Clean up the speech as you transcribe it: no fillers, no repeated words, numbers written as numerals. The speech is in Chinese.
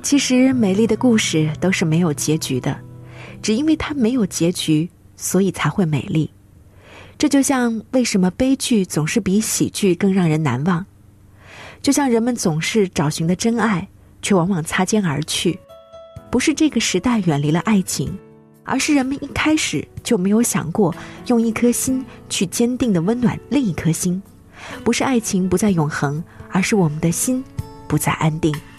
其实美丽的故事都是没有结局的，只因为它没有结局，所以才会美丽。这就像为什么悲剧总是比喜剧更让人难忘，就像人们总是找寻的真爱，却往往擦肩而去。不是这个时代远离了爱情，而是人们一开始就没有想过用一颗心去坚定地温暖另一颗心。不是爱情不再永恒，而是我们的心不再安定。